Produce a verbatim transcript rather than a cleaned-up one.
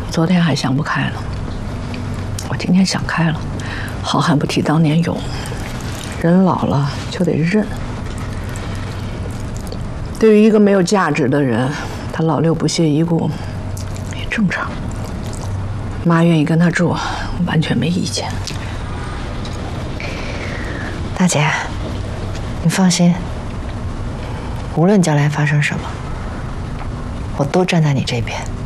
昨天还想不开了，我今天想开了。好汉不提当年勇，人老了就得认。对于一个没有价值的人，他老六不屑一顾也正常。妈愿意跟他住，完全没意见。 大姐，你放心，无论将来发生什么，我都站在你这边。